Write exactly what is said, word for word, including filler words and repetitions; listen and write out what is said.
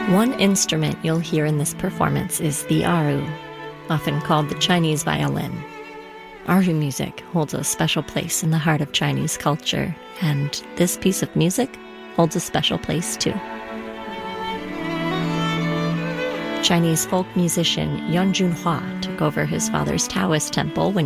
One instrument you'll hear in this performance is the erhu, often called the Chinese violin. Erhu music holds a special place in the heart of Chinese culture, and this piece of music holds a special place too. Chinese folk musician Yuan Junhua took over his father's Taoist temple when